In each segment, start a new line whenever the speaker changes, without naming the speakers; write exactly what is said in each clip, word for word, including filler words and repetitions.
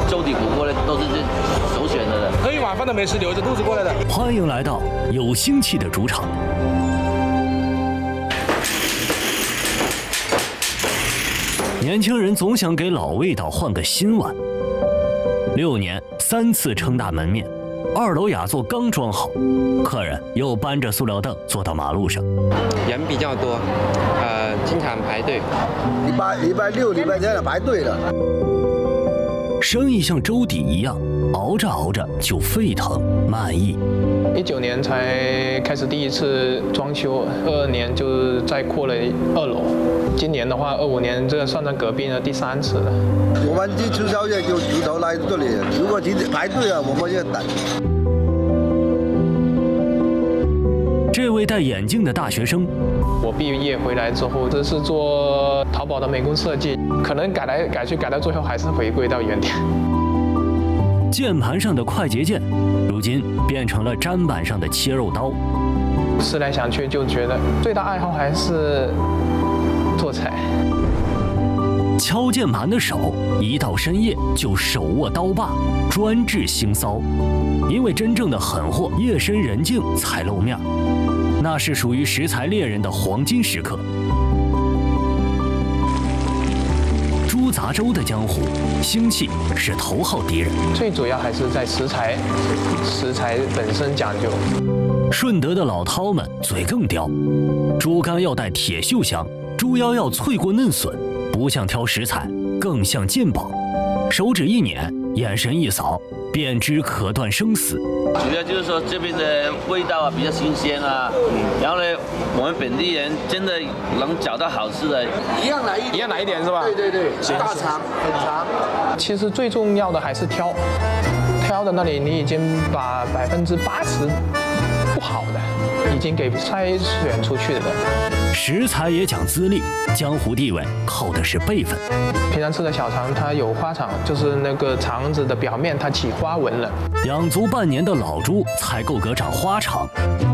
粥底火锅呢，都是这首选的了。
喝一碗饭的美食，留着肚子过来的。
欢迎来到有腥气的主场。年轻人总想给老味道换个新碗。六年三次撑大门面，二楼雅座刚装好，客人又搬着塑料凳坐到马路上。
人比较多，呃，经常排队。
礼拜礼拜六、礼拜天排队了。
生意像粥底一样，熬着熬着就沸腾满意。
一九年才开始第一次装修，二二年就再扩了二楼。今年的话，二五年这个算上隔壁的第三次了。
我们去吃宵夜就直头来这里，如果今天排队啊，我们就等。
这位戴眼镜的大学生，
我毕业回来之后，这是做淘宝的美工设计，可能改来改去，改到最后还是回归到原点。
键盘上的快捷键，如今变成了砧板上的切肉刀。
思来想去，就觉得最大爱好还是做菜。
敲键盘的手，一到深夜就手握刀把，专治腥骚。因为真正的狠货，夜深人静才露面，那是属于食材猎人的黄金时刻。猪杂粥的江湖，腥气是头号敌人。
最主要还是在食材，食材本身讲究。
顺德的老饕们嘴更刁，猪肝要带铁锈香，猪腰要脆过嫩笋，不像挑食材，更像鉴宝。手指一捻，眼神一扫，便知可断生死。
主要就是说这边的味道啊比较新鲜啊，嗯、然后呢，我们本地人真的能找到好吃的，
一样来一点，
一样来一点是吧？
对对对，大肠很长。
其实最重要的还是挑，挑的那里你已经把百分之八十不好的已经给筛选出去了。
食材也讲资历，江湖地位靠的是辈分。
平常吃的小肠，它有花肠，就是那个肠子的表面它起花纹了。
养足半年的老猪才够格长花肠。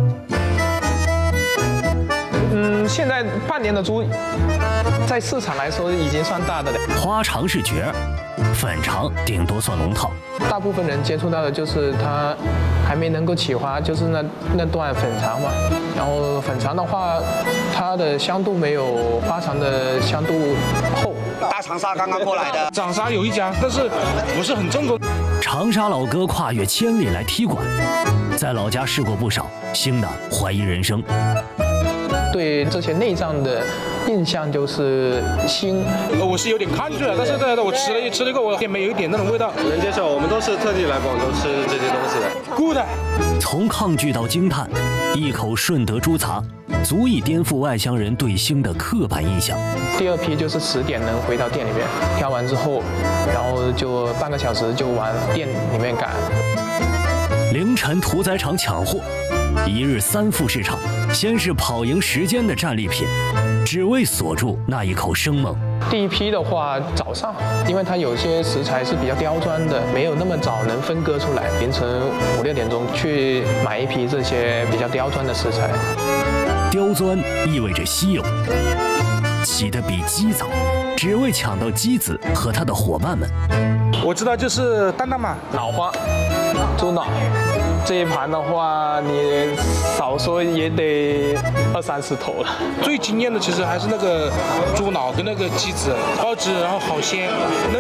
嗯，现在半年的猪，在市场来说已经算大的了。
花肠是角儿，粉肠顶多算龙套。
大部分人接触到的就是它还没能够起花，就是那那段粉肠嘛。然后粉肠的话，它的香度没有花肠的香度厚。
大长沙刚刚过来的，
长沙有一家，但是不是很正宗。
长沙老哥跨越千里来踢馆，在老家试过不少，腥的怀疑人生。
对这些内脏的印象就是腥，
我是有点抗拒了，但是对对，我吃了一吃了一个，我也没有一点那种味道。
能接受，我们都是特地来广州吃这些东西的。
Good。
从抗拒到惊叹，一口顺德猪杂，足以颠覆外乡人对腥的刻板印象。
第二批就是十点能回到店里面，挑完之后，然后就半个小时就往店里面赶。
凌晨屠宰场抢货，一日三副市场，先是跑赢时间的战利品，只为锁住那一口生猛。
第一批的话，早上，因为它有些食材是比较刁钻的，没有那么早能分割出来，凌晨五六点钟去买一批这些比较刁钻的食材。
刁钻意味着稀有，起得比鸡早，只为抢到鸡子和他的伙伴们。
我知道就是蛋蛋嘛，
脑花，猪脑。这一盘的话，你少说也得二三十头了。
最惊艳的其实还是那个猪脑跟那个鸡子，高脂然后好鲜，嫩。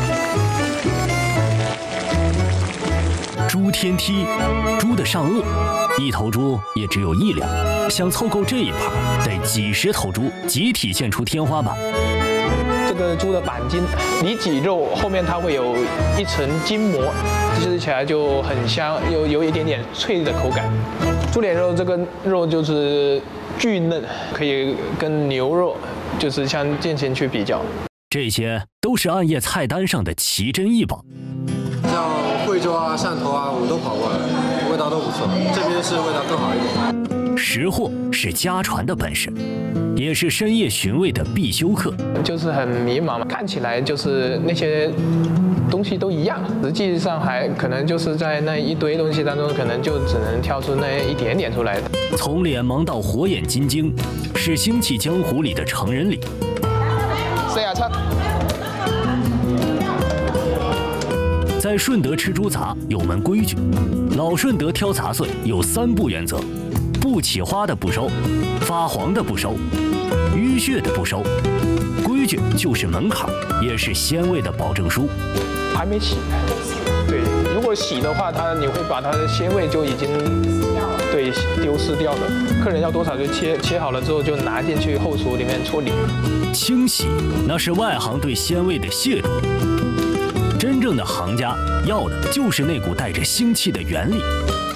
猪天梯，猪的上颚，一头猪也只有一两，想凑够这一盘，得几十头猪集体献出天花板。
这个猪的板筋里脊肉后面它会有一层筋膜，吃起来就很香，有有一点点脆的口感。猪脸肉这个肉就是巨嫩，可以跟牛肉就是相进行去比较。
这些都是暗夜菜单上的奇珍异宝。
像惠州啊、汕头啊，我们都跑过来，味道都不错。这边是味道更好一点。
识货是家传的本事，也是深夜寻味的必修课。
就是很迷茫嘛，看起来就是那些东西都一样，实际上还可能就是在那一堆东西当中，可能就只能挑出那一点点出来的。
从脸盲到火眼金睛，是腥气江湖里的成人礼。
四廿七。
在顺德吃猪杂有门规矩，老顺德挑杂碎有三不原则：不起花的不收，发黄的不收，淤血的不收。规矩就是门槛，也是鲜味的保证书。
还没洗，对，如果洗的话，它你会把它的鲜味就已经对丢失掉了。客人要多少就切，切好了之后就拿进去后厨里面处理。
清洗那是外行对鲜味的亵渎，真正的行家要的就是那股带着腥气的原理。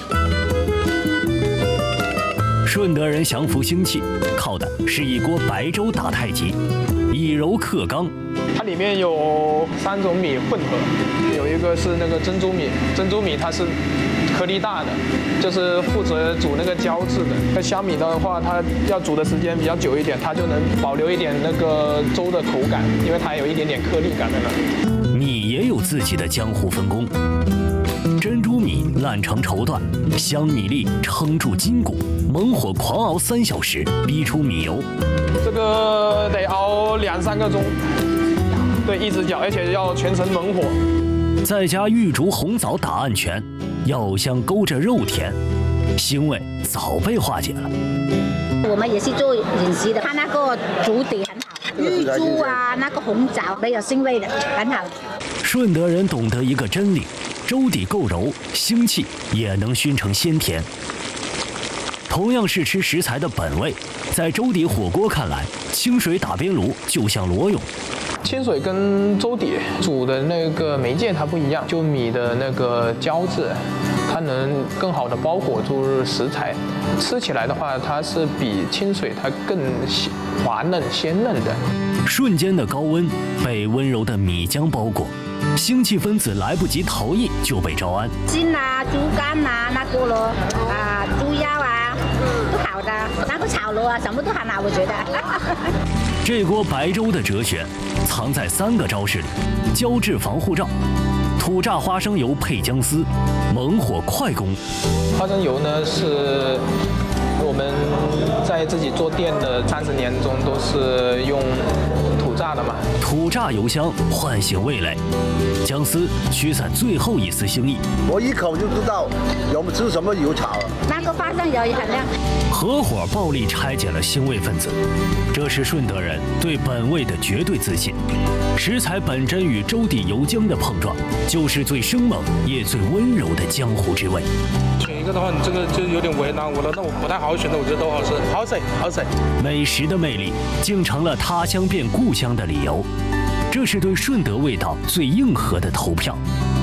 顺德人降服腥气，靠的是一锅白粥打太极，以柔克刚。
它里面有三种米混合，有一个是那个珍珠米，珍珠米它是颗粒大的，就是负责煮那个胶质的。那香米的话，它要煮的时间比较久一点，它就能保留一点那个粥的口感，因为它有一点点颗粒感在那。
米也有自己的江湖分工。珍珠米烂成绸缎，香米粒撑住筋骨，猛火狂熬三小时，逼出米油。
这个得熬两三个钟，对，一直搅，而且要全程猛火。
再加玉竹红枣打暗泉，药香勾着肉甜，腥味早被化解了。
我们也是做饮食的，它那个煮底很好，玉珠啊，那个红枣没有腥味的，很好。
顺德人懂得一个真理：粥底够柔，腥气也能熏成鲜甜。同样是吃食材的本味，在粥底火锅看来，清水打边炉就像裸泳。
清水跟粥底煮的那个媒介它不一样，就米的那个胶质，它能更好的包裹住食材，吃起来的话，它是比清水它更滑嫩鲜嫩的。
瞬间的高温被温柔的米浆包裹，腥气分子来不及逃逸就被招安。
筋啊、猪肝啊、那个咯啊、猪腰啊，都好的，那个炒螺啊，什么都很好，我觉得。
这锅白粥的哲学藏在三个招式里：胶质防护罩、土榨花生油配姜丝、猛火快攻。
花生油呢是我们在自己做店的三十年中都是用土榨的嘛，
土榨油香唤醒味蕾，姜丝驱散最后一丝腥意。
我一口就知道有吃什么油炒了。
那个花生油也很亮。
合伙暴力拆解了腥味分子，这是顺德人对本味的绝对自信。食材本真与粥底油浆的碰撞，就是最生猛也最温柔的江湖之味。
选一个的话，你这个就有点为难我了。那我不太好选的，我觉得都好吃，好吃，好吃。
美食的魅力，竟成了他乡变故乡的理由。这是对顺德味道最硬核的投票。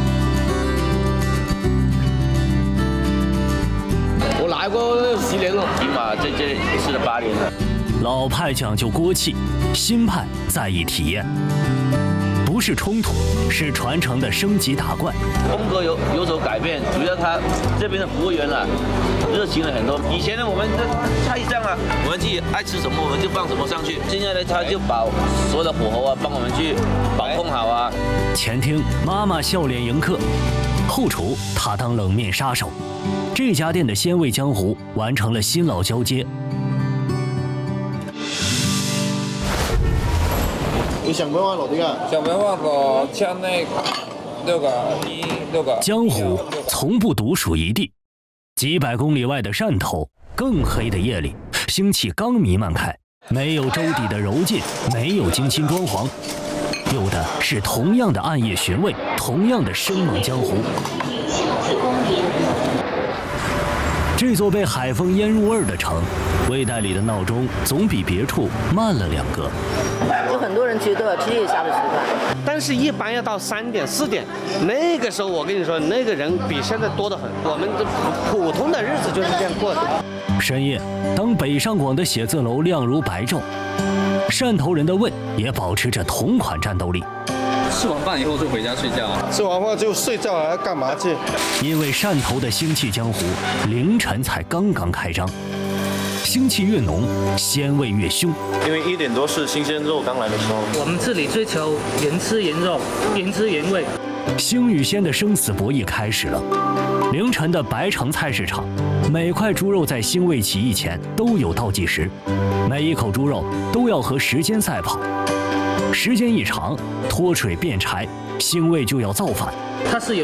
我来过十年了，起码在这里吃了八年了。
老派讲究锅气，新派在意体验，不是冲突，是传承的升级打怪。
风格有有所改变，主要他这边的服务员啊，热情了很多。以前呢，我们的菜上啊，我们自己爱吃什么我们就放什么上去。现在呢，他就把所有的火候啊帮我们去把控好啊。
前厅妈妈笑脸迎客，后厨他当冷面杀手。这家店的鲜味江湖完成了新老交接。
你想不想落啲啊？
想不想个将那六个一六个？
江湖从不独属一地，几百公里外的汕头，更黑的夜里，腥气刚弥漫开，没有粥底的柔劲，没有精心装潢，有的是同样的暗夜寻味，同样的生猛江湖。这座被海风腌入味儿的城，胃袋里的闹钟总比别处慢了两格。
有很多人其实都要七夜下的吃饭，
但是一般要到三点四点，那个时候我跟你说，那个人比现在多得很。我们的普普通的日子就是这样过的。
深夜，当北上广的写字楼亮如白昼，汕头人的胃也保持着同款战斗力。
吃完饭以后就回家睡觉，
吃完饭就睡觉，还要干嘛去？
因为汕头的腥气江湖，凌晨才刚刚开张，腥气越浓，鲜味越凶。
因为一点多是新鲜肉刚来的时候。
我们这里追求原汁原肉，原汁原味。
腥与鲜的生死博弈开始了。凌晨的白城菜市场，每块猪肉在腥味起义前都有倒计时，每一口猪肉都要和时间赛跑。时间一长，脱水变柴， 腥味就要造反。
它是有